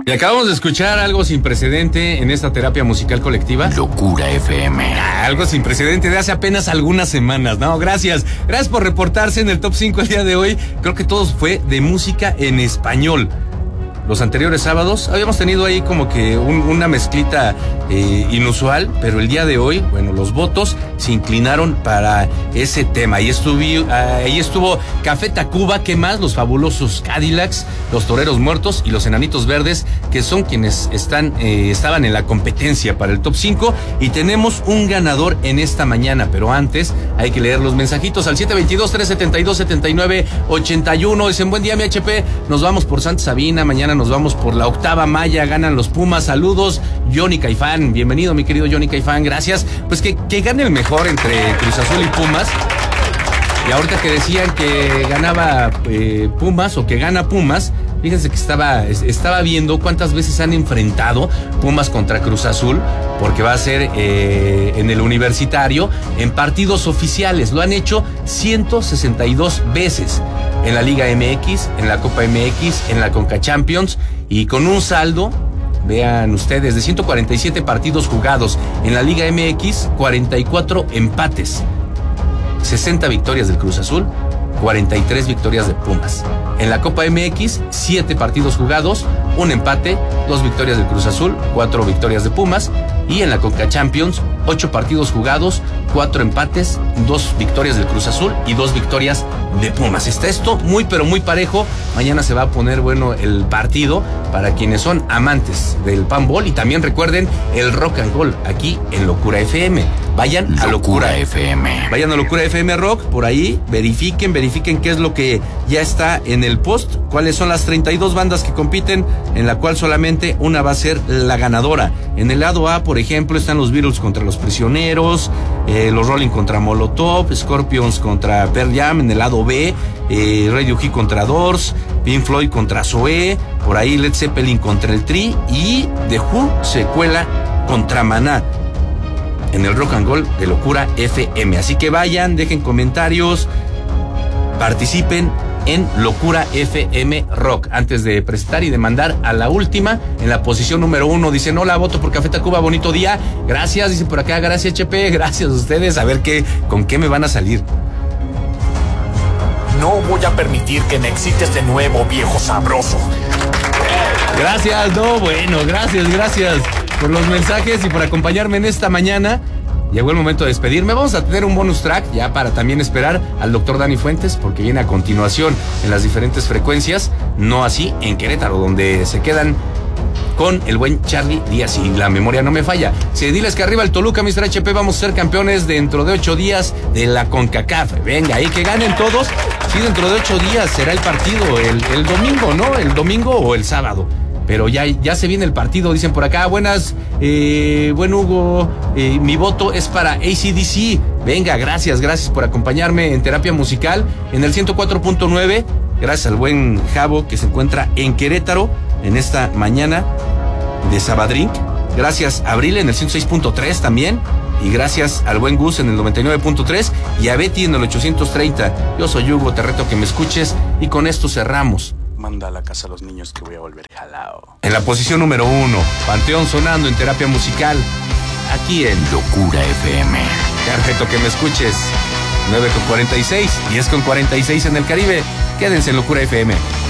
Y acabamos de escuchar algo sin precedente en esta terapia musical colectiva. Locura FM. Algo sin precedente de hace apenas algunas semanas. No, gracias. Gracias por reportarse en el top 5 el día de hoy. Creo que todo fue de música en español. Los anteriores sábados habíamos tenido ahí como que una mezclita inusual, pero el día de hoy, bueno, los votos se inclinaron para ese tema. Ahí estuvo Café Tacuba, ¿qué más? Los Fabulosos Cadillacs, los Toreros Muertos y los Enanitos Verdes, que son quienes estaban en la competencia para el top 5, y tenemos un ganador en esta mañana, pero antes hay que leer los mensajitos al 722-372-7981. Dicen, buen día, mi HP, nos vamos por Santa Sabina, mañana nos vamos por la octava malla, ganan los Pumas, saludos, Johnny Caifán, bienvenido mi querido Johnny Caifán, gracias. Pues que gane el mejor entre Cruz Azul y Pumas. Y ahorita que decían que ganaba Pumas o que gana Pumas, fíjense que estaba viendo cuántas veces han enfrentado Pumas contra Cruz Azul, porque va a ser en el Universitario, en partidos oficiales. Lo han hecho 162 veces en la Liga MX, en la Copa MX, en la Conca Champions, y con un saldo, vean ustedes, de 147 partidos jugados en la Liga MX, 44 empates, 60 victorias del Cruz Azul, 43 victorias de Pumas. En la Copa MX, 7 partidos jugados, 1 empate, 2 victorias del Cruz Azul, 4 victorias de Pumas. Y en la Conca Champions, 8 partidos jugados, 4 empates, 2 victorias del Cruz Azul y 2 victorias de Pumas. Está esto muy pero muy parejo. Mañana se va a poner bueno el partido para quienes son amantes del panball, y también recuerden el rock and roll aquí en Locura FM. Vayan a Locura FM. Vayan a Locura FM Rock, por ahí verifiquen qué es lo que ya está en el post, cuáles son las 32 bandas que compiten, en la cual solamente una va a ser la ganadora. En el lado A, por ejemplo, están los Beatles contra los Prisioneros, los Rolling contra Molotov, Scorpions contra Pearl Jam. En el lado B, Radiohead contra Doors, Pink Floyd contra Zoé, por ahí Led Zeppelin contra el Tri, y The Who se cuela contra Maná en el Rock and Roll de Locura FM. Así que vayan, dejen comentarios, participen en Locura FM Rock. Antes de presentar y de mandar a la última, en la posición número 1, dicen, hola, voto por Café Tacuba, bonito día. Gracias, dicen por acá, gracias HP, gracias a ustedes. A ver con qué me van a salir. No voy a permitir que me excites de nuevo, viejo sabroso. Gracias, no, bueno, gracias por los mensajes y por acompañarme en esta mañana. Llegó el momento de despedirme. Vamos a tener un bonus track ya para también esperar al doctor Dani Fuentes, porque viene a continuación en las diferentes frecuencias, no así en Querétaro, donde se quedan con el buen Charlie Díaz, y la memoria no me falla. Si diles que arriba el Toluca, Mr. HP, vamos a ser campeones dentro de 8 días de la CONCACAF. Venga, ahí que ganen todos. Sí, dentro de 8 días será el partido, el domingo, ¿no? El domingo o el sábado. Pero ya se viene el partido, dicen por acá. Buenas, buen Hugo, mi voto es para AC/DC. Venga, gracias por acompañarme en terapia musical en el 104.9. Gracias al buen Javo, que se encuentra en Querétaro en esta mañana de Sabadrink. Gracias a Abril en el 106.3 también. Y gracias al buen Gus en el 99.3 y a Betty en el 830. Yo soy Hugo, te reto que me escuches, y con esto cerramos. Manda a la casa a los niños que voy a volver jalao. En la posición número 1, Panteón sonando en terapia musical, aquí en Locura FM. Perfecto que me escuches. 9:46, 10:46 en el Caribe. Quédense en Locura FM.